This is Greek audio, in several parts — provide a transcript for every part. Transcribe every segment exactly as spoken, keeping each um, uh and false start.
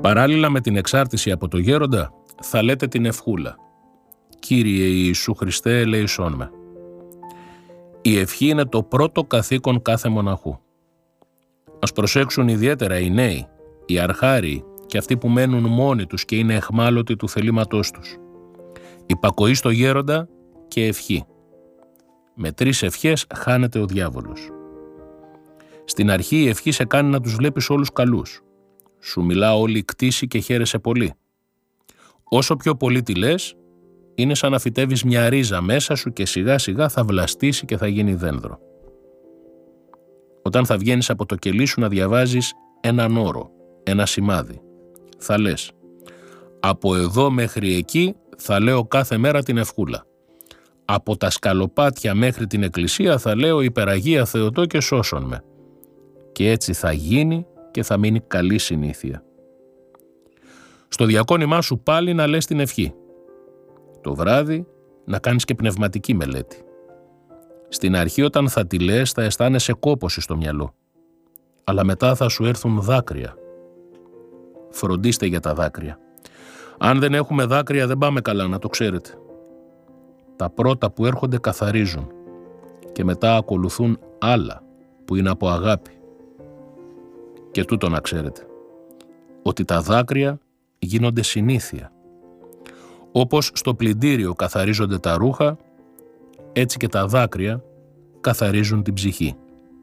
Παράλληλα με την εξάρτηση από το γέροντα, θα λέτε την ευχούλα. Κύριε Ιησού Χριστέ, ελέησόν με. Η ευχή είναι το πρώτο καθήκον κάθε μοναχού. Ας προσέξουν ιδιαίτερα οι νέοι, οι αρχάριοι και αυτοί που μένουν μόνοι τους και είναι εχμάλωτοι του θελήματός τους. Υπακοή στο γέροντα και ευχή. Με τρεις ευχές χάνεται ο διάβολος. Στην αρχή η ευχή σε κάνει να τους βλέπεις όλους καλούς. Σου μιλά όλη η κτήση και χαίρεσαι πολύ. Όσο πιο πολύ τη λες, είναι σαν να φυτεύεις μια ρίζα μέσα σου και σιγά σιγά θα βλαστήσει και θα γίνει δένδρο. Όταν θα βγαίνεις από το κελί σου να διαβάζεις έναν όρο, ένα σημάδι, θα λες «Από εδώ μέχρι εκεί θα λέω κάθε μέρα την ευχούλα. Από τα σκαλοπάτια μέχρι την εκκλησία θα λέω «Υπεραγία Θεοτό και σώσον με». Και έτσι θα γίνει και θα μείνει καλή συνήθεια. Στο διακόνημά σου πάλι να λες την ευχή. Το βράδυ να κάνεις και πνευματική μελέτη. Στην αρχή όταν θα τη λες θα αισθάνεσαι κόπωση στο μυαλό. Αλλά μετά θα σου έρθουν δάκρυα. Φροντίστε για τα δάκρυα. Αν δεν έχουμε δάκρυα δεν πάμε καλά, να το ξέρετε. Τα πρώτα που έρχονται καθαρίζουν και μετά ακολουθούν άλλα που είναι από αγάπη. Και τούτο να ξέρετε, ότι τα δάκρυα γίνονται συνήθεια. Όπως στο πλυντήριο καθαρίζονται τα ρούχα, έτσι και τα δάκρυα καθαρίζουν την ψυχή.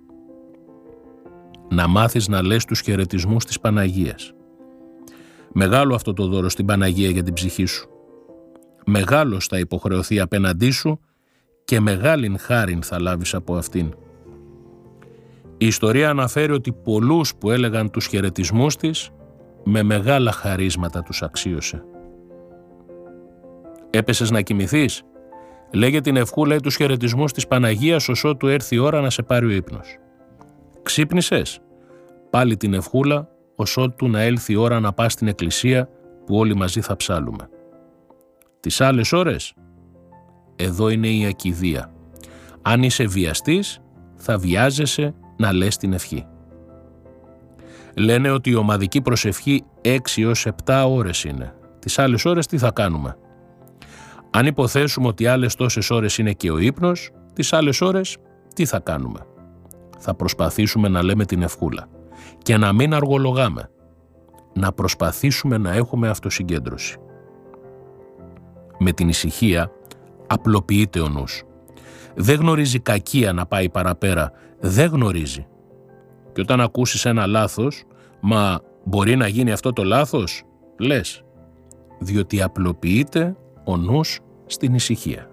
Να μάθεις να λες τους χαιρετισμούς της Παναγίας. Μεγάλο αυτό το δώρο στην Παναγία για την ψυχή σου. Μεγάλος θα υποχρεωθεί απέναντί σου και μεγάλην χάριν θα λάβεις από αυτήν. Η ιστορία αναφέρει ότι πολλούς που έλεγαν τους χαιρετισμούς της, με μεγάλα χαρίσματα τους αξίωσε. Έπεσες να κοιμηθείς? Λέγε την ευχούλα ή τους χαιρετισμούς της Παναγίας ως ότου έρθει η ώρα να σε πάρει ο ύπνος. Ξύπνησες? Πάλι την ευχούλα ως ότου να έλθει η ώρα να πας στην εκκλησία που όλοι μαζί θα ψάλουμε. Τις άλλες ώρες, εδώ είναι η ακηδία. Αν είσαι βιαστής, θα βιάζεσαι να λες την ευχή. Λένε ότι η ομαδική προσευχή έξι έως επτά ώρες είναι. Τις άλλες ώρες τι θα κάνουμε? Αν υποθέσουμε ότι άλλες τόσες ώρες είναι και ο ύπνος, τις άλλες ώρες τι θα κάνουμε? Θα προσπαθήσουμε να λέμε την ευχούλα και να μην αργολογάμε. Να προσπαθήσουμε να έχουμε αυτοσυγκέντρωση. Με την ησυχία απλοποιείται ο νους. Δεν γνωρίζει κακία να πάει παραπέρα. Δεν γνωρίζει. Και όταν ακούσεις ένα λάθος, μα μπορεί να γίνει αυτό το λάθος, λες. Διότι απλοποιείται ο νους στην ησυχία.